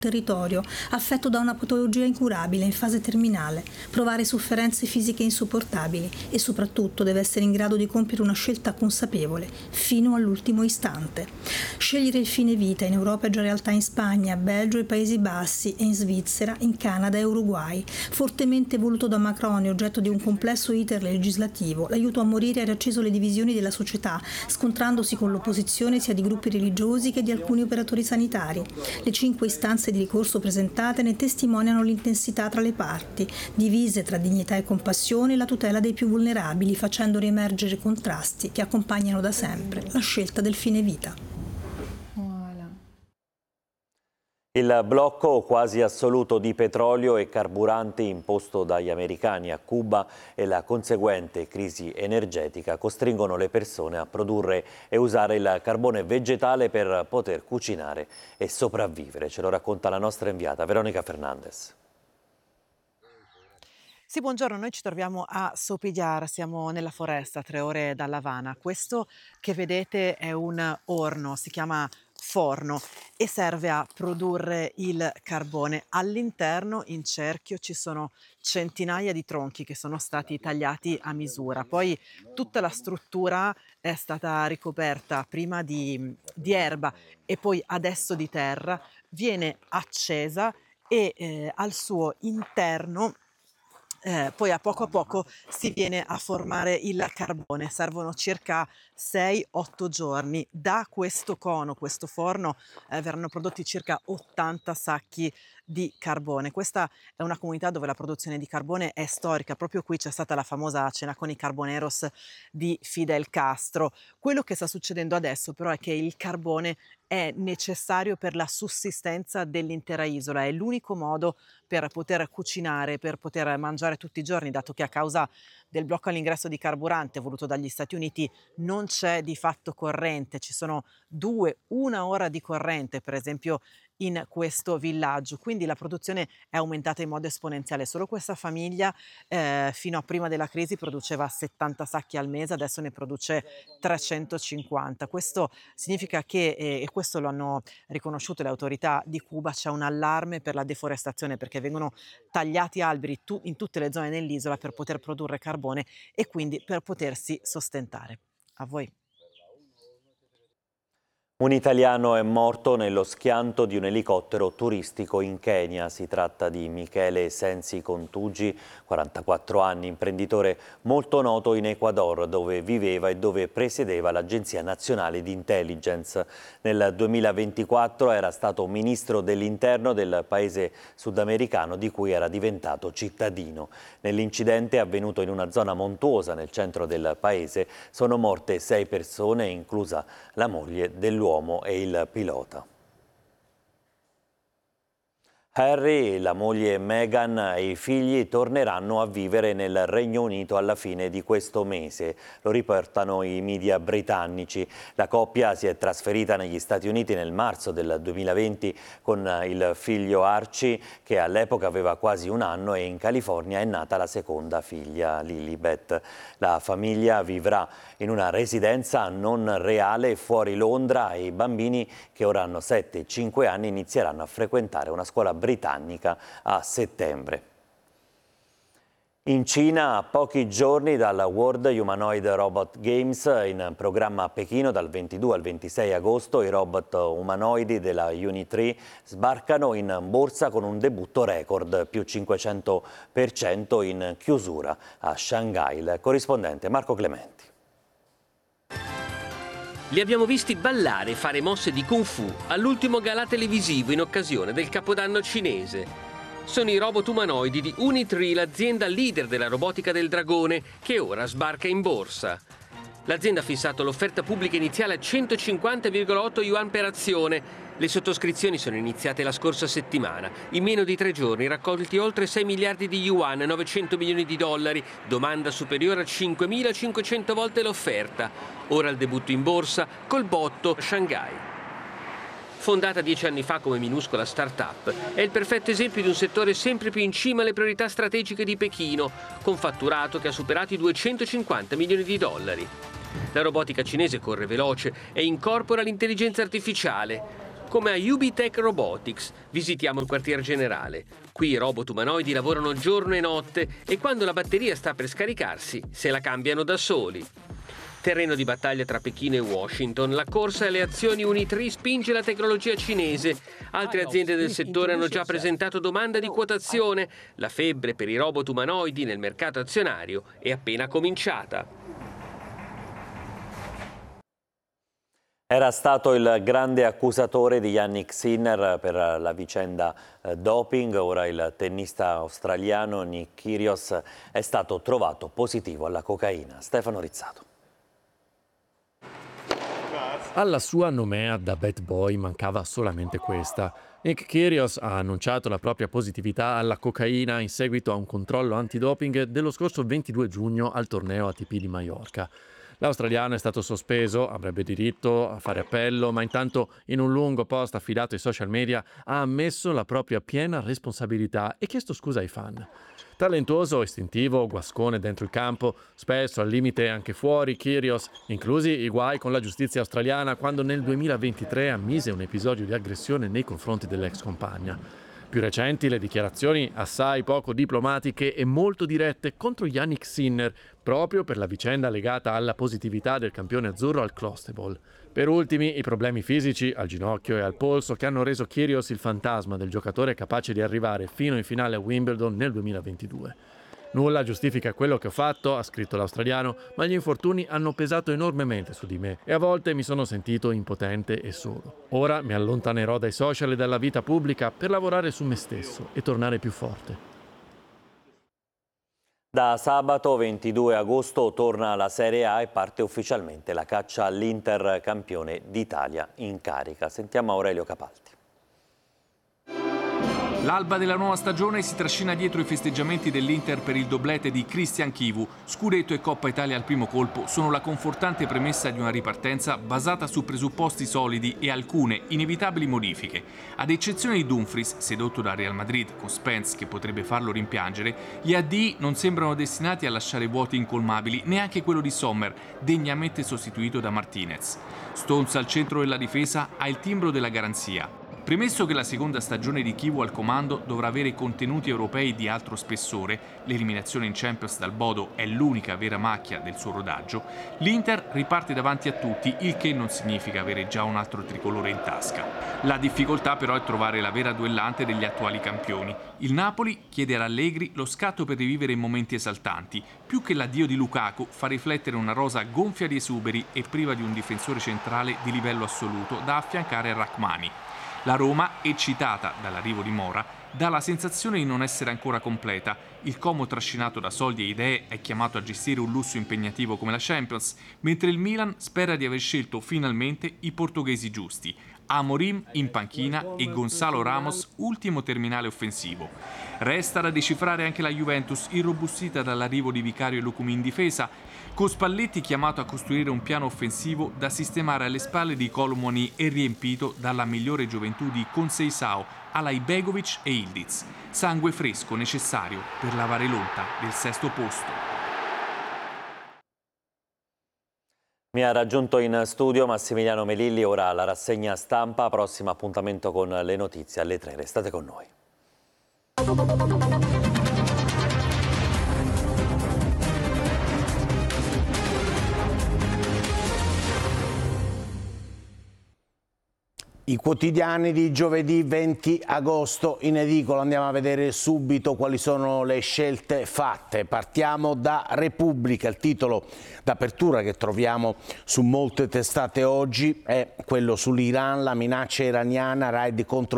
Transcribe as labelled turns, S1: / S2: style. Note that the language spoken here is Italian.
S1: territorio affetto da una patologia incurabile in fase terminale, provare sofferenze fisiche insopportabili e soprattutto deve essere in grado di compiere una scelta consapevole fino all'ultimo istante. Scegliere il fine vita in Europa è già realtà in Spagna, Belgio e Paesi Bassi e in Svizzera, in Canada e Uruguay. Fortemente voluto da Macron e oggetto di un complesso iter legislativo, l'aiuto a morire ha riacceso le divisioni della società, scontrandosi con l'opposizione sia di gruppi religiosi che di alcuni operatori sanitari. Le 5 istanze di ricorso presentate ne testimoniano l'intensità tra le parti, divise tra dignità e compassione e la tutela dei più vulnerabili, facendo riemergere contrasti che accompagnano da sempre la scelta del fine vita.
S2: Il blocco quasi assoluto di petrolio e carburanti imposto dagli americani a Cuba e la conseguente crisi energetica costringono le persone a produrre e usare il carbone vegetale per poter cucinare e sopravvivere. Ce lo racconta la nostra inviata Veronica Fernandez.
S3: Sì, buongiorno, noi ci troviamo a Sopillar, siamo nella foresta a 3 ore dalla Havana. Questo che vedete è un orno, si chiama forno e serve a produrre il carbone. All'interno, in cerchio, ci sono centinaia di tronchi che sono stati tagliati a misura. Poi tutta la struttura è stata ricoperta prima di erba e poi adesso di terra, viene accesa e al suo interno poi a poco si viene a formare il carbone. Servono circa 6-8 giorni. Da questo cono, questo forno, verranno prodotti circa 80 sacchi di carbone. Questa è una comunità dove la produzione di carbone è storica. Proprio qui c'è stata la famosa cena con i carboneros di Fidel Castro. Quello che sta succedendo adesso però è che il carbone è necessario per la sussistenza dell'intera isola. È l'unico modo per poter cucinare, per poter mangiare tutti i giorni, dato che a causa del blocco all'ingresso di carburante voluto dagli Stati Uniti non c'è di fatto corrente, ci sono 1 ora di corrente, per esempio in questo villaggio, quindi la produzione è aumentata in modo esponenziale. Solo questa famiglia fino a prima della crisi produceva 70 sacchi al mese, adesso ne produce 350. Questo significa che, e questo lo hanno riconosciuto le autorità di Cuba, c'è un allarme per la deforestazione perché vengono tagliati alberi in tutte le zone dell'isola per poter produrre carbone e quindi per potersi sostentare. A voi.
S2: Un italiano è morto nello schianto di un elicottero turistico in Kenya. Si tratta di Michele Sensi Contugi, 44 anni, imprenditore molto noto in Ecuador, dove viveva e dove presiedeva l'Agenzia Nazionale di Intelligence. Nel 2024 era stato ministro dell'interno del paese sudamericano di cui era diventato cittadino. Nell'incidente avvenuto in una zona montuosa nel centro del paese sono morte 6 persone, inclusa la moglie dell'uomo e il pilota. Harry, la moglie Meghan e i figli torneranno a vivere nel Regno Unito alla fine di questo mese, lo riportano i media britannici. La coppia si è trasferita negli Stati Uniti nel marzo del 2020 con il figlio Archie, che all'epoca aveva quasi 1 anno, e in California è nata la seconda figlia, Lilibet. La famiglia vivrà in una residenza non reale fuori Londra e i bambini, che ora hanno 7 e 5 anni, inizieranno a frequentare una scuola britannica a settembre. In Cina, a pochi giorni dal World Humanoid Robot Games, in programma a Pechino dal 22 al 26 agosto, i robot umanoidi della Uni3 sbarcano in borsa con un debutto record, più 500% in chiusura a Shanghai. Il corrispondente Marco Clementi.
S4: Li abbiamo visti ballare e fare mosse di Kung Fu all'ultimo gala televisivo in occasione del Capodanno cinese. Sono i robot umanoidi di Uni3, l'azienda leader della robotica del dragone, che ora sbarca in borsa. L'azienda ha fissato l'offerta pubblica iniziale a 150,8 yuan per azione. Le sottoscrizioni sono iniziate la scorsa settimana. In meno di 3 giorni raccolti oltre 6 miliardi di yuan, 900 milioni di dollari, domanda superiore a 5.500 volte l'offerta. Ora il debutto in borsa col botto Shanghai. Fondata 10 anni fa come minuscola start-up, è il perfetto esempio di un settore sempre più in cima alle priorità strategiche di Pechino, con fatturato che ha superato i 250 milioni di dollari. La robotica cinese corre veloce e incorpora l'intelligenza artificiale. come a Ubitech Robotics. Visitiamo il quartier generale. Qui i robot umanoidi lavorano giorno e notte e quando la batteria sta per scaricarsi, se la cambiano da soli. Terreno di battaglia tra Pechino e Washington, la corsa alle azioni Unitree spinge la tecnologia cinese. Altre aziende del settore hanno già presentato domanda di quotazione. La febbre per i robot umanoidi nel mercato azionario è appena cominciata.
S2: Era stato il grande accusatore di Jannik Sinner per la vicenda doping. Ora il tennista australiano Nick Kyrgios è stato trovato positivo alla cocaina. Stefano Rizzato.
S5: Alla sua nomea da bad boy mancava solamente questa. Nick Kyrgios ha annunciato la propria positività alla cocaina in seguito a un controllo antidoping dello scorso 22 giugno al torneo ATP di Maiorca. L'australiano è stato sospeso, avrebbe diritto a fare appello, ma intanto in un lungo post affidato ai social media ha ammesso la propria piena responsabilità e chiesto scusa ai fan. Talentuoso, istintivo, guascone dentro il campo, spesso al limite anche fuori, Kyrgios, inclusi i guai con la giustizia australiana quando nel 2023 ammise un episodio di aggressione nei confronti dell'ex compagna. Più recenti le dichiarazioni assai poco diplomatiche e molto dirette contro Jannik Sinner, proprio per la vicenda legata alla positività del campione azzurro al Clostebol. Per ultimi i problemi fisici al ginocchio e al polso che hanno reso Kyrgios il fantasma del giocatore capace di arrivare fino in finale a Wimbledon nel 2022. Nulla giustifica quello che ho fatto, ha scritto l'australiano, ma gli infortuni hanno pesato enormemente su di me e a volte mi sono sentito impotente e solo. Ora mi allontanerò dai social e dalla vita pubblica per lavorare su me stesso e tornare più forte.
S2: Da sabato 22 agosto torna la Serie A e parte ufficialmente la caccia all'Inter campione d'Italia in carica. Sentiamo Aurelio Capaldi.
S6: L'alba della nuova stagione si trascina dietro i festeggiamenti dell'Inter per il doblete di Christian Chivu. Scudetto e Coppa Italia al primo colpo sono la confortante premessa di una ripartenza basata su presupposti solidi e alcune inevitabili modifiche. Ad eccezione di Dumfries, sedotto da Real Madrid con Spence che potrebbe farlo rimpiangere, gli AD non sembrano destinati a lasciare vuoti incolmabili, neanche quello di Sommer, degnamente sostituito da Martinez. Stones al centro della difesa ha il timbro della garanzia. Premesso che la seconda stagione di Chivu al comando dovrà avere contenuti europei di altro spessore, l'eliminazione in Champions dal Bodo è l'unica vera macchia del suo rodaggio, l'Inter riparte davanti a tutti, il che non significa avere già un altro tricolore in tasca. La difficoltà però è trovare la vera duellante degli attuali campioni. Il Napoli chiede ad Allegri lo scatto per rivivere momenti esaltanti. Più che l'addio di Lukaku fa riflettere una rosa gonfia di esuberi e priva di un difensore centrale di livello assoluto da affiancare a Rachmani. La Roma, eccitata dall'arrivo di Mora, dà la sensazione di non essere ancora completa. Il Como, trascinato da soldi e idee, è chiamato a gestire un lusso impegnativo come la Champions, mentre il Milan spera di aver scelto finalmente i portoghesi giusti. Amorim in panchina e Gonzalo Ramos ultimo terminale offensivo. Resta da decifrare anche la Juventus, irrobustita dall'arrivo di Vicario e Lucumi in difesa, con Spalletti chiamato a costruire un piano offensivo da sistemare alle spalle di Colomoni e riempito dalla migliore gioventù di Conceição, Alai Begovic e Ildiz. Sangue fresco necessario per lavare l'onta del sesto posto.
S2: Mi ha raggiunto in studio Massimiliano Melilli, ora la rassegna stampa, prossimo appuntamento con le notizie alle 3, restate con noi.
S7: I quotidiani di giovedì 20 agosto in edicola, andiamo a vedere subito quali sono le scelte fatte. Partiamo da Repubblica, il titolo d'apertura che troviamo su molte testate oggi è quello sull'Iran, la minaccia iraniana, raid contro